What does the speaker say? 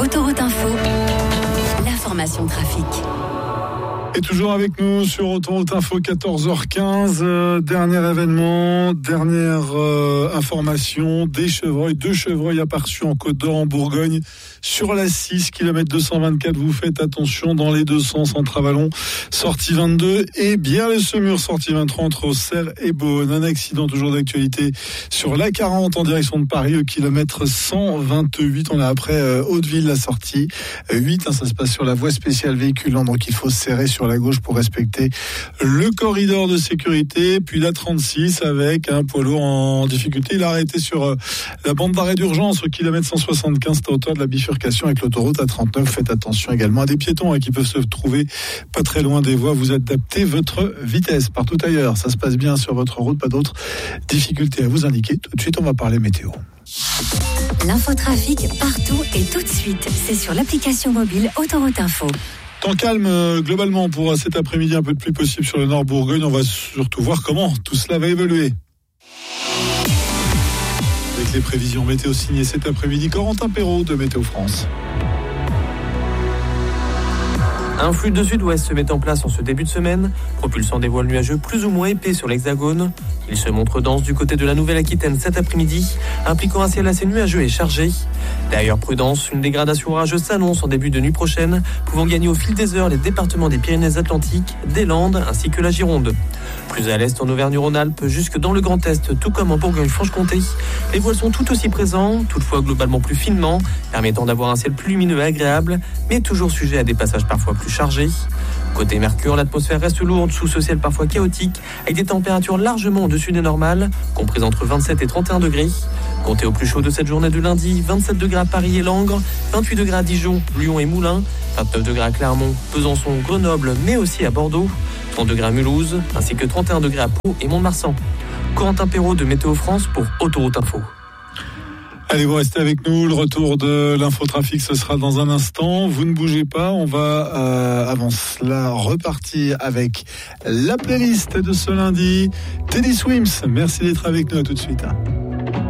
Autoroute Info, l'information trafic. Et toujours avec nous sur Autoroute Info 14h15, dernier événement, dernière information, deux chevreuils aperçus en Côte d'Or en Bourgogne sur la 6 km 224. Vous faites attention dans les deux sens en Travalon, sortie 22 et bien les Semur, sortie 23 entre Auxerre et Beaune. Un accident toujours d'actualité sur la 40 en direction de Paris au kilomètre 128. On a après Hauteville la sortie 8, ça se passe sur la voie spéciale véhiculant, donc il faut serrer sur la gauche pour respecter le corridor de sécurité. Puis la 36 avec un poids lourd en difficulté. Il a arrêté sur la bande d'arrêt d'urgence au kilomètre 175 à hauteur de la bifurcation avec l'autoroute A39. Faites attention également à des piétons qui peuvent se trouver pas très loin des voies. Vous adaptez votre vitesse. Partout ailleurs, ça se passe bien sur votre route. Pas d'autres difficultés à vous indiquer. Tout de suite, on va parler météo. L'infotrafic partout et tout de suite. C'est sur l'application mobile Autoroute Info. Temps calme globalement pour cet après-midi, un peu de pluie possible sur le nord Bourgogne. On va surtout voir comment tout cela va évoluer. Avec les prévisions météo signées cet après-midi, Corentin Perrault de Météo France. Un flux de sud-ouest se met en place en ce début de semaine, propulsant des voiles nuageux plus ou moins épais sur l'Hexagone. Il se montre dense du côté de la Nouvelle-Aquitaine cet après-midi, impliquant un ciel assez nuageux et chargé. D'ailleurs, prudence, une dégradation orageuse s'annonce en début de nuit prochaine, pouvant gagner au fil des heures les départements des Pyrénées-Atlantiques, des Landes ainsi que la Gironde. Plus à l'est en Auvergne-Rhône-Alpes, jusque dans le Grand Est, tout comme en Bourgogne-Franche-Comté, les voiles sont tout aussi présents, toutefois globalement plus finement, permettant d'avoir un ciel plus lumineux et agréable, mais toujours sujet à des passages parfois plus chargés. Côté Mercure, l'atmosphère reste lourde sous ce ciel parfois chaotique, avec des températures largement au-dessus des normales, comprises entre 27 et 31 degrés. Comptez au plus chaud de cette journée de lundi, 27 degrés à Paris et Langres, 28 degrés à Dijon, Lyon et Moulins, 29 degrés à Clermont, Besançon, Grenoble, mais aussi à Bordeaux, 30 degrés à Mulhouse, ainsi que 31 degrés à Pau et Mont-de-Marsan. Corentin Perrault de Météo France pour Autoroute Info. Allez, vous restez avec nous. Le retour de l'infotrafic, ce sera dans un instant. Vous ne bougez pas. On va, avant cela, repartir avec la playlist de ce lundi. Teddy Swims, merci d'être avec nous. À tout de suite.